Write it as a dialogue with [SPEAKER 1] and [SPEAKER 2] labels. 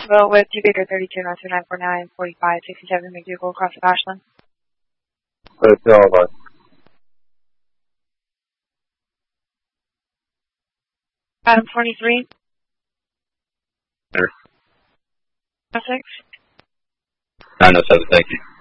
[SPEAKER 1] Well, with you Baker 32, 949, 45, 67, make you go across the Ashland.
[SPEAKER 2] Hotel line.
[SPEAKER 1] Adam 23.
[SPEAKER 2] Sure.
[SPEAKER 1] 6.
[SPEAKER 2] 907, thank you.